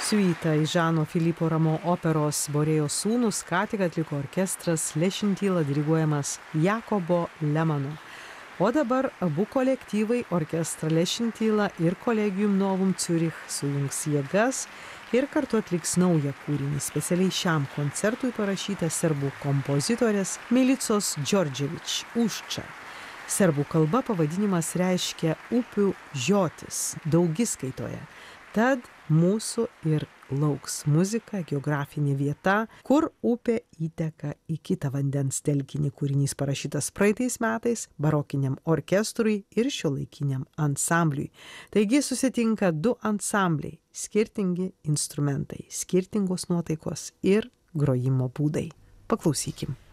Siuitą iš Žano Filipo Ramo operos Borėjos sūnūs ką tik atliko orkestras Lešintyla diriguojamas Jakobo Lemano. O dabar abu kolektyvai orkestrą Lešintyla ir Collegium Novum Zürich sujungs jėgas ir kartu atliks naują kūrinį, specialiai šiam koncertui parašytą serbų kompozitorės Milicos Đorđević Ušča. Serbų kalba pavadinimas reiškia upių žiotis daugiskaitoje. Tad mūsų ir lauks muzika, geografinė vieta, kur upė įteka į kitą vandens telkinį. Kūrinys parašytas praeitais metais barokiniam orkestrui ir šiuolaikiniam ansambliui. Taigi susitinka du ansambliai, skirtingi instrumentai, skirtingos nuotaikos ir grojimo būdai. Paklausykim.